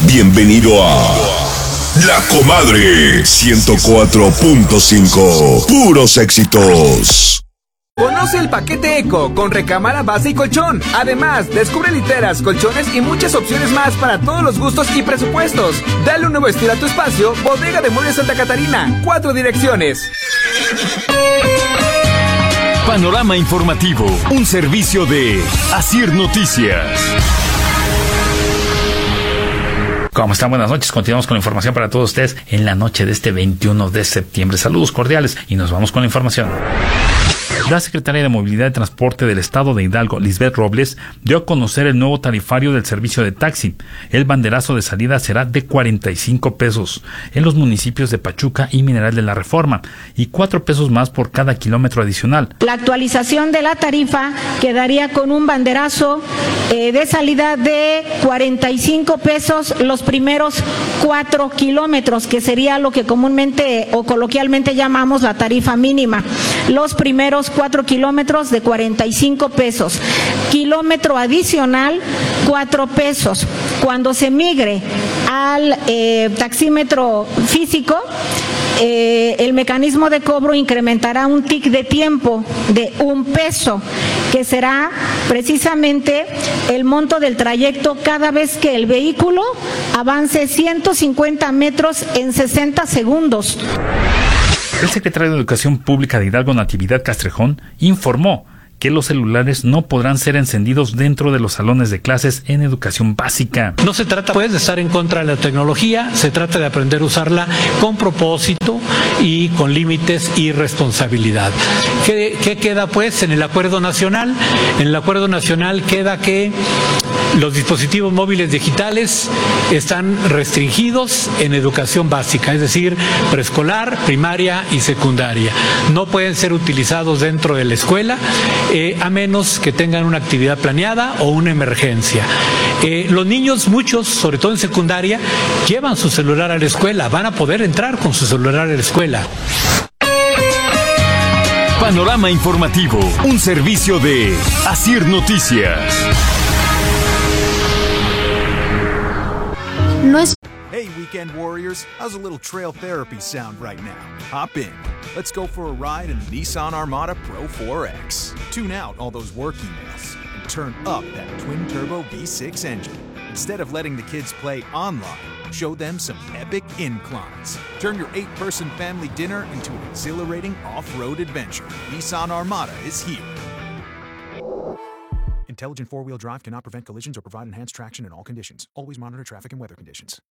Bienvenido a La Comadre 104.5. Puros éxitos. Conoce el paquete Eco con recámara, base y colchón. Además, descubre literas, colchones y muchas opciones más para todos los gustos y presupuestos. Dale un nuevo estilo a tu espacio. Bodega de Muebles Santa Catarina. 4 direcciones. Panorama informativo, un servicio de Asir Noticias. ¿Cómo están? Buenas noches. Continuamos con la información para todos ustedes en la noche de este 21 de septiembre. Saludos cordiales y nos vamos con la información. La Secretaría de Movilidad y Transporte del Estado de Hidalgo, Lisbeth Robles, dio a conocer el nuevo tarifario del servicio de taxi. El banderazo de salida será de 45 pesos en los municipios de Pachuca y Mineral de la Reforma y 4 pesos más por cada kilómetro adicional. La actualización de la tarifa quedaría con un banderazo de salida de 45 pesos los primeros 4 kilómetros, que sería lo que comúnmente o coloquialmente llamamos la tarifa mínima. Los primeros 4 kilómetros de 45 pesos. Kilómetro adicional, 4 pesos. Cuando se migre al taxímetro físico, el mecanismo de cobro incrementará un tic de tiempo de 1 peso, que será precisamente el monto del trayecto cada vez que el vehículo avance 150 metros en 60 segundos. El secretario de Educación Pública de Hidalgo, Natividad Castrejón, informó que los celulares no podrán ser encendidos dentro de los salones de clases en educación básica. No se trata pues de estar en contra de la tecnología, se trata de aprender a usarla con propósito y con límites y responsabilidad. ¿Qué queda pues en el acuerdo nacional? En el acuerdo nacional queda que los dispositivos móviles digitales están restringidos en educación básica, es decir, preescolar, primaria y secundaria. No pueden ser utilizados dentro de la escuela a menos que tengan una actividad planeada o una emergencia. Los niños, muchos, sobre todo en secundaria, llevan su celular a la escuela, van a poder entrar con su celular a la escuela. Panorama informativo, un servicio de Asir Noticias. Hey, weekend warriors, how's a little trail therapy sound right now? Hop in. Let's go for a ride in the Nissan Armada Pro 4X. Tune out all those work emails and turn up that twin-turbo V6 engine. Instead of letting the kids play online, show them some epic inclines. Turn your 8-person family dinner into an exhilarating off-road adventure. Nissan Armada is here. Intelligent four-wheel drive cannot prevent collisions or provide enhanced traction in all conditions. Always monitor traffic and weather conditions.